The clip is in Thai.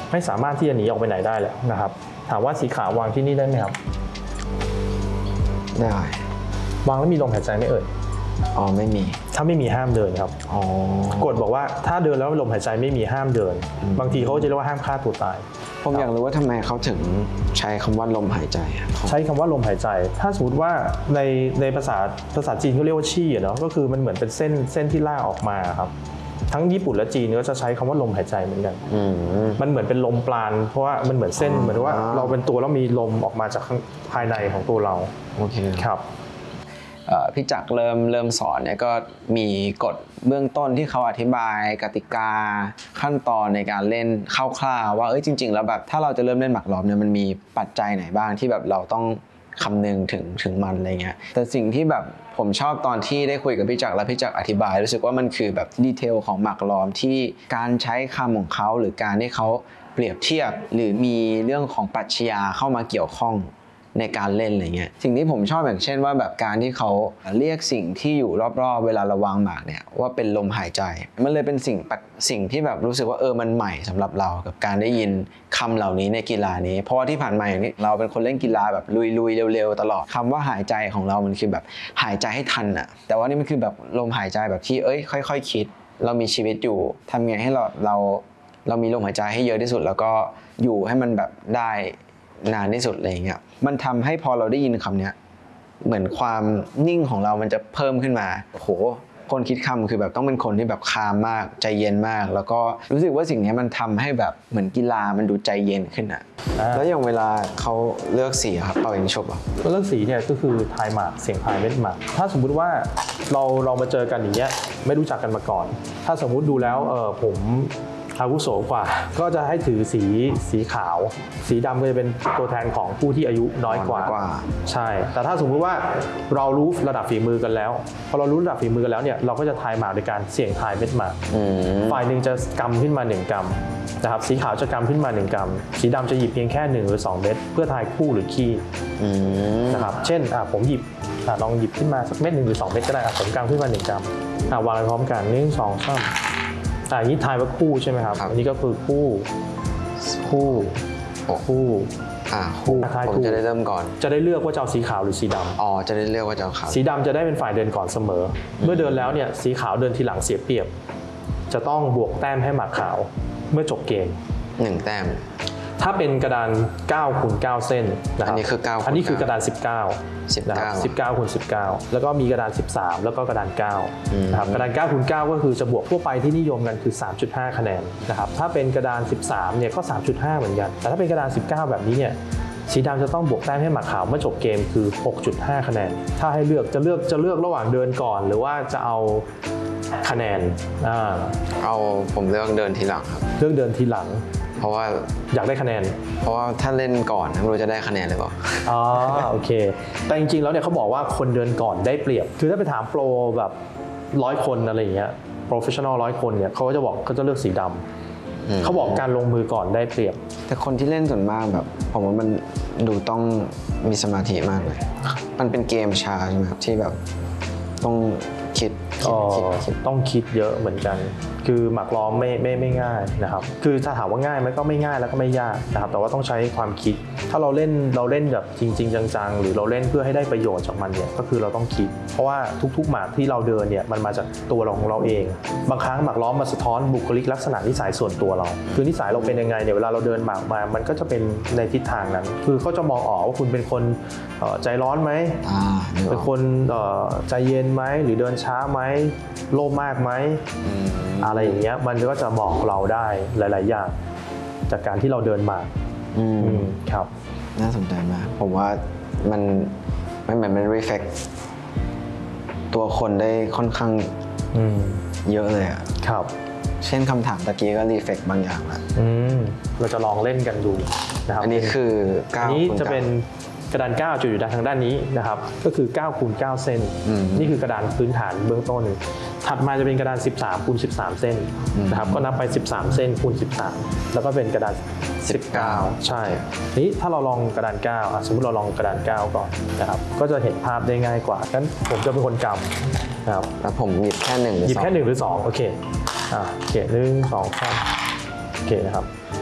ไม่สามารถที่จะหนีออกไปไหนได้แล้วนะครับถามว่าสีขาววางที่นี่ได้ไหมครับได้วางแล้วมีลมหายใจไม่เอ่ยอ๋อไม่มีถ้าไม่มีห้ามเดินครับกฎบอกว่าถ้าเดินแล้วลมหายใจไม่มีห้ามเดินบางทีเขาจะเรียกว่าห้ามฆ่าตัวตายผมอยากรู้ว่าทำไมเขาถึงใช้คำว่าลมหายใจใช้คำว่าลมหายใจถ้าสมมติว่าในภาษาจีนเขาเรียกว่าชี่เนาะก็คือมันเหมือนเป็นเส้นที่ล่าออกมาครับทั้งญี่ปุ่นและจีนก็จะใช้คำว่าลมหายใจเหมือนกันมันเหมือนเป็นลมปราณเพราะว่ามันเหมือนเส้นเหมือนว่าเราเป็นตัวแล้วมีลมออกมาจากภายในของตัวเราโอเคครับพี่จักรเริ่มสอนเนี่ยก็มีกฎเบื้องต้นที่เขาอธิบายกติกาขั้นตอนในการเล่นคร่าวๆว่าจริงๆแล้วแบบถ้าเราจะเริ่มเล่นหมากล้อมเนี่ยมันมีปัจจัยไหนบ้างที่แบบเราต้องคำนึงถึงมันอะไรเงี้ยแต่สิ่งที่แบบผมชอบตอนที่ได้คุยกับพี่จักรและพี่จักรอธิบายรู้สึกว่ามันคือแบบดีเทลของหมากล้อมที่การใช้คำของเขาหรือการที่เขาเปรียบเทียบหรือมีเรื่องของปรัชญาเข้ามาเกี่ยวข้องในการเล่นอะไรเงี้ยสิ่งที่ผมชอบอย่างเช่นว่าแบบการที่เขาเรียกสิ่งที่อยู่รอบๆเวลาเราวางหมากเนี่ยว่าเป็นลมหายใจมันเลยเป็นสิ่งที่แบบรู้สึกว่ามันใหม่สำหรับเรากับการได้ยินคำเหล่านี้ในกีฬานี้เพราะว่าที่ผ่านมาอย่างนี้เราเป็นคนเล่นกีฬาแบบลุยๆเร็วๆตลอดคำว่าหายใจของเรามันคือแบบหายใจให้ทันอะแต่ว่านี่มันคือแบบลมหายใจแบบที่ค่อยๆคิดเรามีชีวิตอยู่ทำไงให้เรามีลมหายใจให้เยอะที่สุดแล้วก็อยู่ให้มันแบบได้นานที่สุดอะไรเงี้ยมันทำให้พอเราได้ยินคำนี้เหมือนความนิ่งของเรามันจะเพิ่มขึ้นมาโอ้โหคนคิดคำคือแบบต้องเป็นคนที่แบบคามมากใจเย็นมากแล้วก็รู้สึกว่าสิ่งนี้มันทำให้แบบเหมือนกีฬามันดูใจเย็นขึ้นอ่ะแล้วอย่างเวลาเขาเลือกสีครับเป่ายิงฉุบเลือกสีเนี่ยก็คือทายหมากเสียงทายเม็ดหมากถ้าสมมุติว่าเรามาเจอกันอย่างเงี้ยไม่รู้จักกันมาก่อนถ้าสมมุติดูแล้วผมอาวุโสกว่าก็จะให้ถือสีขาวสีดำก็จะเป็นตัวแทนของผู้ที่อายุน้อยกว่าใช่แต่ถ้าสมมุติว่าเรารู้ระดับฝีมือกันแล้วพอเรารู้ระดับฝีมือกันแล้วเนี่ยเราก็จะทายหมากโดยการเสี่ยงทายเม็ดหมากฝ่ายหนึ่งจะกำขึ้นมา1 กรัมนะครับสีขาวจะกำขึ้นมา1 กรัมสีดำจะหยิบเพียงแค่1 หรือ 2 เม็ดเพื่อทายคู่หรือขี้นะครับเช่นผมหยิบลองหยิบขึ้นมาสักเม็ด 1 หรือ 2 เม็ดก็ได้ผมกำขึ้นมา1 กรัมวางพร้อมกัน1 2 3อันนี้ทายว่าคู่ใช่ไหมครับอันนี้ก็คือคู่ผมจะได้เริ่มก่อนจะได้เลือกว่าจะเอาสีขาวหรือสีดำจะได้เลือกว่าจะเอาขาวสีดำจะได้เป็นฝ่ายเดินก่อนเสมอเมื่อเดินแล้วเนี่ยสีขาวเดินทีหลังเสียเปรียบจะต้องบวกแต้มให้หมากขาวเมื่อจบเกม 1 แต้มถ้าเป็นกระดาน9 คูณ 9 เส้นนะครับอันนี้คือ9 อันนี้คือกระดาน19นะครับ19 คูณ 19แล้วก็มีกระดาน13แล้วก็กระดาน9นะครับกระดาน9 คูณ 9ก็คือจะบวกทั่วไปที่นิยมกันคือ 3.5 คะแนนนะครับถ้าเป็นกระดาน13เนี่ยก็ 3.5 เหมือนกันแต่ถ้าเป็นกระดาน19แบบนี้เนี่ยสีดำจะต้องบวกแต้มให้หมากขาวเมื่อจบเกมคือ 6.5 คะแนนถ้าให้เลือกจะเลือกระหว่างเดินก่อนหรือว่าจะเอาคะแนนผมเลือกเดินทีหลังครับเลือกเดินทีหลังเพราะว่าอยากได้คะแนนเพราะว่าถ้าเล่นก่อนไม่รู้จะได้คะแนนหรือเปล่าโอเคแต่จริงๆแล้วเนี่ยเขาบอกว่าคนเดินก่อนได้เปรียบคือถ้าไปถามโปรแบบ100 คนอะไรอย่างเงี้ยโปรเฟชชั่นอล100 คนเนี่ยเขาก็จะบอกเขาจะเลือกสีดำเขาบอกการลงมือก่อนได้เปรียบแต่คนที่เล่นส่วนมากแบบผมว่ามันดูต้องมีสมาธิมากเลยมันเป็นเกมช้าใช่ไหมครับที่แบบต้องคิดต้องคิดเยอะเหมือนกันคือหมากล้อมไม่ง่ายนะครับคือถ้าถามว่าง่ายไหมก็ไม่ง่ายแล้วก็ไม่ยากนะครับแต่ว่าต้องใช้ความคิดถ้าเราเล่นแบบจริงๆจังๆหรือเราเล่นเพื่อให้ได้ประโยชน์จากมันเนี่ยก็คือเราต้องคิดเพราะว่าทุกๆหมากที่เราเดินเนี่ยมันมาจากตัวเราของเราเองบางครั้งหมากล้อมมาสะท้อนบุคลิกลักษณะนิสัยส่วนตัวเราคือนิสัยเราเป็นยังไงเนี่ยเวลาเราเดินหมากมามันก็จะเป็นในทิศทางนั้นคือเขาจะมองออกว่าคุณเป็นคนใจร้อนไหมเป็นคนใจเย็นไหมหรือเดินช้าไหมโลภมากไหมอะไรอย่างเงี้ยมันก็จะบอกเราได้หลายๆอย่างจากการที่เราเดินมาครับน่าสนใจมากผมว่ามันเหมือนมัน reflect ตัวคนได้ค่อนข้างเยอะเลยอ่ะครับเช่นคำถามตะกี้ก็ reflect บางอย่างละเราจะลองเล่นกันดูนะครับอันนี้คือ 9นี้จะเป็นกระดาน9จุดอยู่ทางด้านนี้นะครับก็คือ9 คูณ 9 เส้นนี่คือกระดานพื้นฐานเบื้องต้นถัดมาจะเป็นกระดาน13 คูณ 13 เส้นนะครับก็นับไป13 เส้นคูณ 13แล้วก็เป็นกระดาน19ใช่นี้ถ้าเราลองกระดาน9สมมติเราลองกระดาน9ก่อนนะครับก็จะเห็นภาพได้ง่ายกว่างั้นผมจะเป็นคนกำนะครับแล้วผมหยิบแค่1 หรือ 2 หยิบแค่1 หรือ 2โอเคโอเค1 2 3โอเคนะครับ